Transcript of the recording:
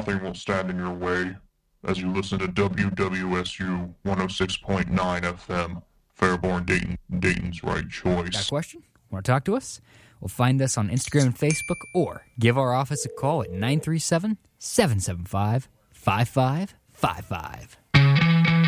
nothing will stand in your way as you listen to WWSU 106.9 FM, Fairborn, Dayton, Dayton's right choice. Got a question? Want to talk to us? Well, find us on Instagram and Facebook, or give our office a call at 937-775-5555.